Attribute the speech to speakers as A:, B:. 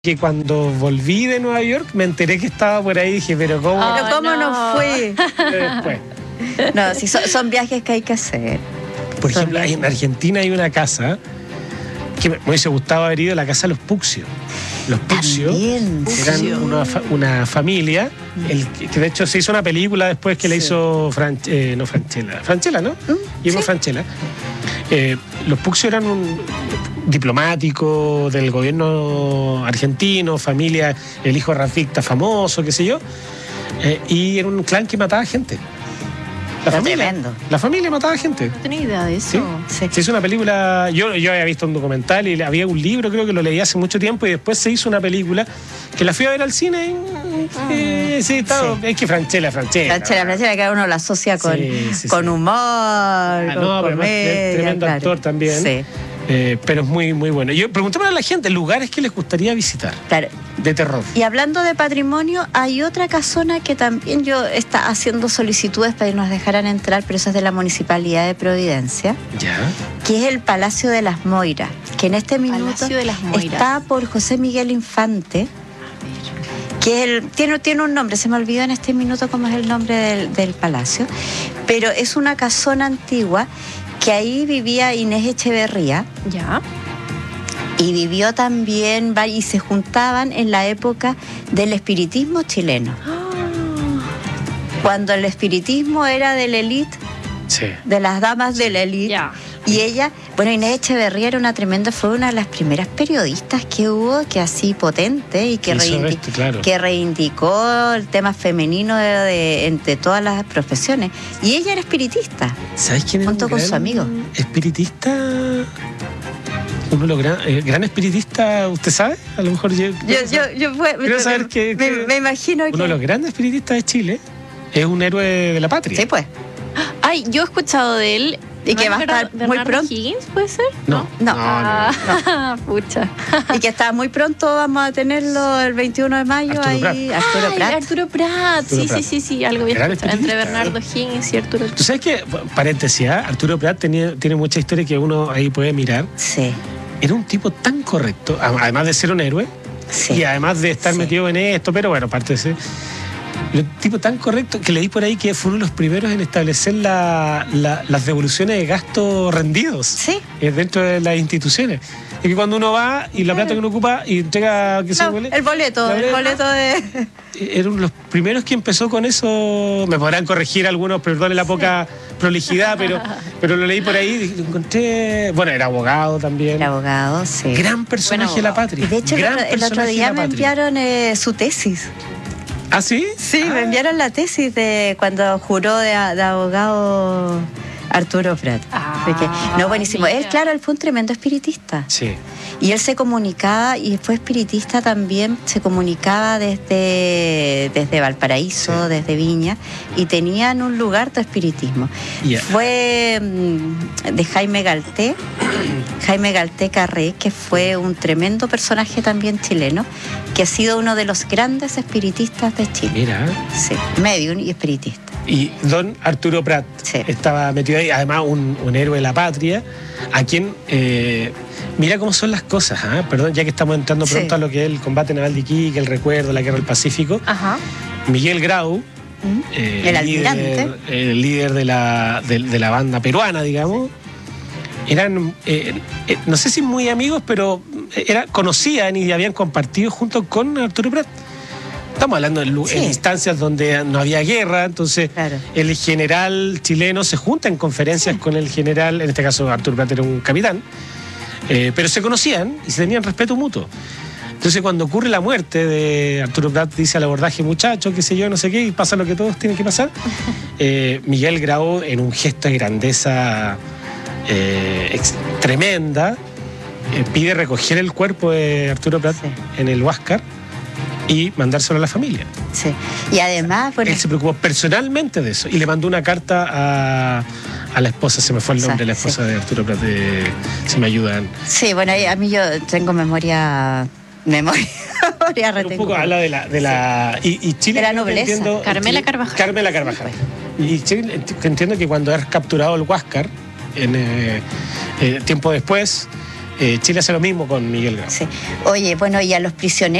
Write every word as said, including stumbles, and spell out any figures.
A: Que cuando volví de Nueva York me enteré que estaba por ahí y dije, pero ¿cómo?
B: Oh,
C: pero ¿cómo no, no fui?
A: Después.
C: No, sí, son, son viajes que hay que hacer.
A: Por
C: Son
A: ejemplo, hay- en Argentina hay una casa que me me hubiese gustado haber ido, la casa de los Puccio. Los Puccio
C: También,
A: eran
C: sí.
A: una, fa- una familia, el, que que de hecho se hizo una película después que la
C: Sí.
A: hizo Fran- eh, no Franchella, Franchella, ¿no? Guillermo
C: sí.
A: Franchella. Eh, los Puccio eran un diplomático del gobierno argentino, familia, el hijo de Rafita famoso, qué sé yo, eh, y era un clan que mataba gente. La
C: Era
A: familia,
C: tremendo.
A: la familia mataba gente.
B: No tenía idea de eso.
A: Sí.
C: Sí.
A: Se hizo una película, yo, yo había visto un documental y había un libro, creo que lo leí hace mucho tiempo, y después se hizo una película que la fui a ver al cine. Eh, sí, estaba-
C: Sí.
A: es que Franchella, Franchella.
C: Franchella, Franchella, que uno la asocia con,
A: Sí, sí,
C: con
A: sí.
C: humor,
A: Ah,
C: con
A: no, pero además
C: comedia.
A: es tremendo
C: claro.
A: actor también.
C: Sí,
A: Eh, pero es muy, muy bueno. Yo preguntémosle a la gente, lugares que les gustaría visitar
C: claro.
A: de terror.
C: Y hablando de patrimonio, hay otra casona que también yo está haciendo solicitudes para que nos dejaran entrar, pero eso es de la Municipalidad de Providencia,
A: Ya.
C: que es el Palacio de las Moiras, que en este minuto
B: Palacio de las Moiras.
C: está por José Miguel Infante, que es el, tiene, tiene un nombre, se me olvidó en este minuto cómo es el nombre del, del palacio, pero es una casona antigua que ahí vivía Inés Echeverría
B: Ya.
C: y vivió también, va- y se juntaban en la época del espiritismo chileno, cuando el espiritismo era de la élite,
A: Sí.
C: de las damas de la élite.
B: Ya.
C: Y ella, bueno, Inés Echeverría era una tremenda, fue una de las primeras periodistas que hubo, que así potente y que,
A: Hizo
C: reindi-
A: esto, claro.
C: que reivindicó el tema femenino de, de- entre todas las profesiones. Y ella era espiritista.
A: ¿Sabes quién es
C: Junto
A: un
C: con
A: gran
C: su amigo.
A: espiritista? Uno de los gran, eh, gran espiritista, ¿usted sabe? A lo mejor yo...
C: Yo, yo, yo fue-
A: Quiero
C: me,
A: saber que-
C: me-
A: que-
C: me imagino que...
A: Uno de los grandes espiritistas de Chile es un héroe de la patria.
C: Sí, pues.
B: Ay, yo he escuchado de él.
C: Y que
B: ¿No
C: va a
B: es
C: estar
B: Bernardo
C: muy pronto.
B: Higgins, puede ser?
A: No,
C: No.
B: Ah, pucha.
C: Y que está muy pronto, vamos a tenerlo el veintiuno de mayo
A: Arturo
C: ahí.
A: Prat.
C: Arturo
B: Ay,
C: Prat.
B: Arturo Prat.
A: Arturo
B: Sí,
A: Prat.
B: sí, sí, sí, algo bien
A: Gran
B: escuchado. Entre
A: espiritista,
B: Bernardo Higgins y Arturo
A: Tú sabes que, paréntesis, ¿ah? Arturo Prat tenía, tiene mucha historia que uno ahí puede mirar.
C: Sí,
A: Era un tipo tan correcto, a- además de ser un héroe,
C: sí.
A: y además de estar
C: Sí.
A: metido en esto, pero bueno, aparte de ser un tipo tan correcto que leí por ahí que fue uno de los primeros en establecer la- la- las devoluciones de gastos rendidos
C: Sí.
A: eh, dentro de las instituciones. Y que cuando uno va y la plata que uno ocupa y entrega que se
C: No, el boleto,
A: La
C: el
A: boleta.
C: boleto de...
A: era uno de los primeros que empezó con eso. Me podrán corregir algunos, perdone la poca prolijidad, pero, pero lo leí por ahí y lo encontré. Bueno, era abogado también.
C: El abogado, sí.
A: Gran personaje
B: Buen
A: de la
B: abogado.
A: patria.
C: Y de hecho, el
A: Gran
C: otro, el otro
A: personaje
C: día
A: de la
C: me
A: patria.
C: enviaron eh, su tesis.
A: ¿Ah, sí?
C: Sí,
A: Ah,
C: me enviaron la tesis de cuando juró de, de abogado Arturo Prat.
B: Ah,
C: Así que, no, buenísimo. Él,
B: mira.
C: claro, él fue un tremendo espiritista.
A: Sí.
C: Y él se comunicaba, y fue espiritista también, se comunicaba desde, desde Valparaíso,
A: Sí.
C: desde Viña, y tenían un lugar de espiritismo.
A: Ya.
C: Fue mm, de Jaime Galté, Jaime Galté Carré, que fue un tremendo personaje también chileno, que ha sido uno de los grandes espiritistas de Chile.
A: Mira.
C: Sí, medium y espiritista.
A: Y don Arturo Prat
C: Sí.
A: estaba metido ahí, además un, un héroe de la patria, a quien, eh, mira cómo son las cosas, ¿ah? Perdón, ya que estamos entrando
C: Sí.
A: pronto a lo que es el combate naval de Iquique, el recuerdo, la guerra del Pacífico.
B: Ajá.
A: Miguel Grau,
C: ¿Mm?
A: eh,
C: El
A: líder,
C: almirante.
A: el líder de la, de, de la banda peruana, digamos, eran, eh, eh, no sé si muy amigos, pero era, conocían y habían compartido junto con Arturo Prat. Estamos hablando de lu-
C: Sí.
A: en instancias donde no había guerra, entonces
C: Claro.
A: el general chileno se junta en conferencias con el general, en este caso Arturo Prat era un capitán, eh, pero se conocían y se tenían respeto mutuo. Entonces cuando ocurre la muerte de Arturo Prat, dice al abordaje, muchachos, qué sé yo, no sé qué, y pasa lo que todos tienen que pasar, eh, Miguel Grau, en un gesto de grandeza eh, ex- tremenda, eh, pide recoger el cuerpo de Arturo Prat
C: Sí.
A: en el Huáscar y mandárselo a la familia.
C: Sí. Y además, bueno,
A: Él se preocupó personalmente de eso y le mandó una carta a, a la esposa, se me fue el nombre de la
C: Sí.
A: esposa de Arturo Prat, de- si me ayudan.
C: sí, bueno, a mí yo tengo memoria, memoria, memoria
A: Un
C: retengo.
A: poco habla de la... De la y, y Chile...
C: De la nobleza.
A: entiendo-
B: Carmela
A: Chile-
B: Carvajal.
A: Carmela Carvajal. Y Chile, ent- entiendo que cuando es capturado el Huáscar, en eh, eh, tiempo después, eh, Chile hace lo mismo con Miguel Grau.
C: Sí. Oye, bueno, y a los prisioneros